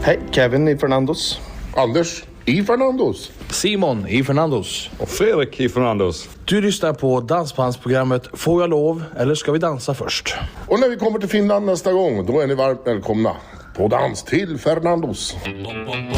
Hej, Kevin i Fernandos. Anders i Fernandos. Simon i Fernandos. Och Fredrik i Fernandos. Du lyssnar på dansbandsprogrammet Får jag lov eller ska vi dansa först? Och när vi kommer till Finland nästa gång, då är ni varmt välkomna på dans till Fernandos.